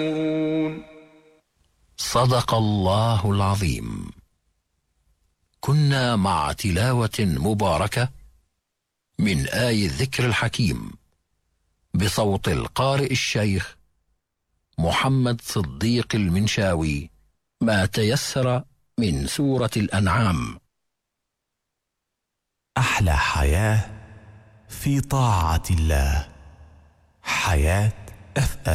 صدق الله العظيم. كنا مع تلاوة مباركة من آي الذكر الحكيم بصوت القارئ الشيخ محمد صديق المنشاوي، ما تيسر من سورة الأنعام. أحلى حياة في طاعة الله، حياة FM.